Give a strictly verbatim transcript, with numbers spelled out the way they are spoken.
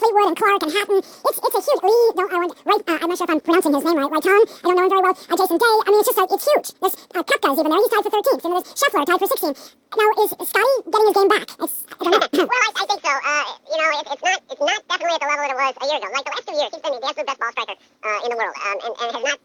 Fleetwood and Clark and Hatton. It's it's a huge Lee. Don't I want right? Uh, I'm not sure if I'm pronouncing his name right. Right, Tom? I don't know him very well. Uh, Jason Day. I mean, it's just like it's huge. There's uh, Koepka's even there. He's tied for thirteenth. And there's Scheffler tied for sixteenth. Now is Scotty getting his game back? It's, I don't know. Well, I, I think so. Uh, you know, it, it's not it's not definitely at the level that it was a year ago. Like the last two years, he's been the absolute best ball striker uh, in the world, um, and, and has not